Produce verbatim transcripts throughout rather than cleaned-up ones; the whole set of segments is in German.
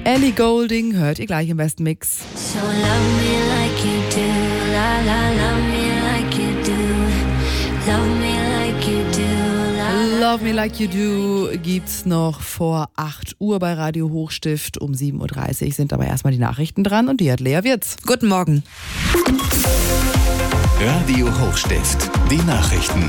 Ellie Goulding hört ihr gleich im besten Mix. So love me like you do, la la, love me like you do, love me like you do, la la. Love Me Like You Do gibt's noch vor acht Uhr bei Radio Hochstift. Um sieben Uhr dreißig sind aber erstmal die Nachrichten dran und die hat Lea Wirz. Guten Morgen. Radio Hochstift, die Nachrichten.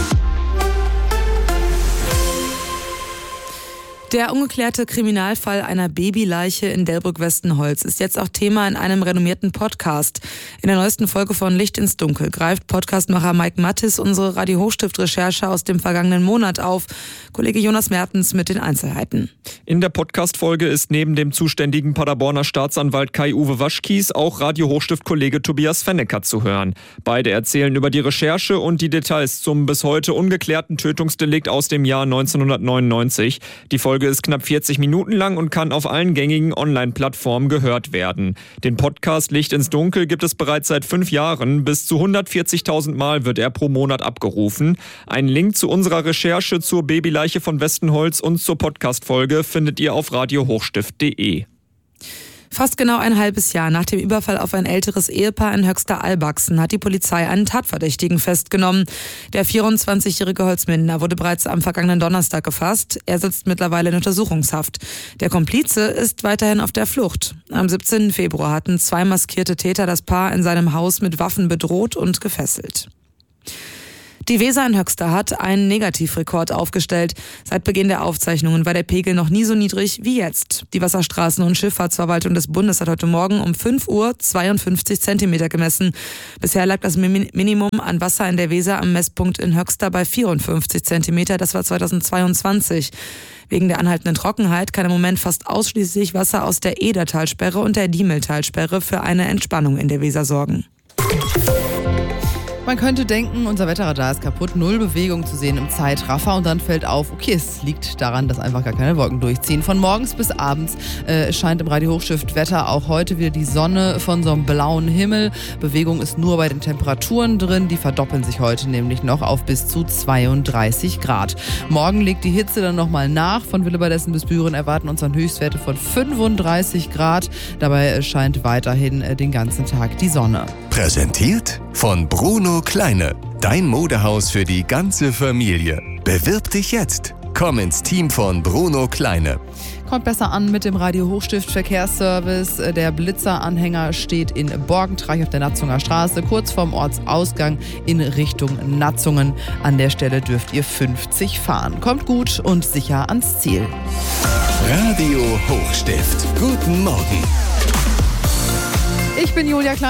Der ungeklärte Kriminalfall einer Babyleiche in Delbrück-Westenholz ist jetzt auch Thema in einem renommierten Podcast. In der neuesten Folge von Licht ins Dunkel greift Podcastmacher Mike Mattis unsere Radio Hochstift-Recherche aus dem vergangenen Monat auf. Kollege Jonas Mertens mit den Einzelheiten. In der Podcast-Folge ist neben dem zuständigen Paderborner Staatsanwalt Kai-Uwe Waschkies auch Radio Hochstift-Kollege Tobias Fennecker zu hören. Beide erzählen über die Recherche und die Details zum bis heute ungeklärten Tötungsdelikt aus dem Jahr neunzehnhundertneunundneunzig. Die Folge ist knapp vierzig Minuten lang und kann auf allen gängigen Online-Plattformen gehört werden. Den Podcast Licht ins Dunkel gibt es bereits seit fünf Jahren. Bis zu hundertvierzigtausend Mal wird er pro Monat abgerufen. Einen Link zu unserer Recherche zur Babyleiche von Westenholz und zur Podcast-Folge findet ihr auf radio hochstift punkt de. Fast genau ein halbes Jahr nach dem Überfall auf ein älteres Ehepaar in Höxter-Albachsen hat die Polizei einen Tatverdächtigen festgenommen. Der vierundzwanzigjährige Holzminder wurde bereits am vergangenen Donnerstag gefasst. Er sitzt mittlerweile in Untersuchungshaft. Der Komplize ist weiterhin auf der Flucht. Am siebzehnten Februar hatten zwei maskierte Täter das Paar in seinem Haus mit Waffen bedroht und gefesselt. Die Weser in Höxter hat einen Negativrekord aufgestellt. Seit Beginn der Aufzeichnungen war der Pegel noch nie so niedrig wie jetzt. Die Wasserstraßen- und Schifffahrtsverwaltung des Bundes hat heute Morgen um fünf Uhr zweiundfünfzig Zentimeter gemessen. Bisher lag das Minimum an Wasser in der Weser am Messpunkt in Höxter bei vierundfünfzig Zentimeter. Das war zweitausendzweiundzwanzig. Wegen der anhaltenden Trockenheit kann im Moment fast ausschließlich Wasser aus der Edertalsperre und der Diemeltalsperre für eine Entspannung in der Weser sorgen. Man könnte denken, unser Wetterradar ist kaputt, null Bewegung zu sehen im Zeitraffer und dann fällt auf, okay, es liegt daran, dass einfach gar keine Wolken durchziehen. Von morgens bis abends äh, scheint im Radio Hochstift Wetter auch heute wieder die Sonne von so einem blauen Himmel. Bewegung ist nur bei den Temperaturen drin, die verdoppeln sich heute nämlich noch auf bis zu zweiunddreißig Grad. Morgen legt die Hitze dann nochmal nach. Von Willebadessen bis Büren erwarten uns dann Höchstwerte von fünfunddreißig Grad. Dabei scheint weiterhin äh, den ganzen Tag die Sonne. Präsentiert von Bruno Kleine. Dein Modehaus für die ganze Familie. Bewirb dich jetzt. Komm ins Team von Bruno Kleine. Kommt besser an mit dem Radio Hochstift Verkehrsservice. Der Blitzer-Anhänger steht in Borgentreich auf der Natzunger Straße, kurz vorm Ortsausgang in Richtung Natzungen. An der Stelle dürft ihr fünfzig fahren. Kommt gut und sicher ans Ziel. Radio Hochstift. Guten Morgen. Ich bin Julia Klein.